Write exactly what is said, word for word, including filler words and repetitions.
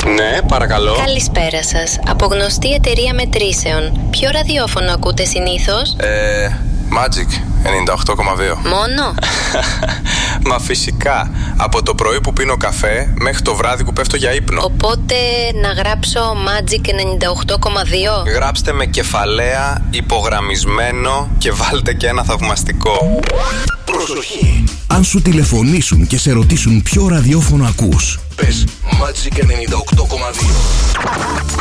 Ναι, παρακαλώ. Καλησπέρα σας. Από γνωστή εταιρεία μετρήσεων. Ποιο ραδιόφωνο ακούτε συνήθως? Ε, Magic ενενήντα οκτώ κόμμα δύο. Μόνο? Μα φυσικά. Από το πρωί που πίνω καφέ μέχρι το βράδυ που πέφτω για ύπνο. Οπότε να γράψω Magic ενενήντα οκτώ κόμμα δύο. Γράψτε με κεφαλαία, υπογραμμισμένο και βάλτε και ένα θαυμαστικό. Προσοχή! Αν σου τηλεφωνήσουν και σε ρωτήσουν ποιο ραδιόφωνο ακούς, πες Magic ενενήντα οκτώ κόμμα δύο.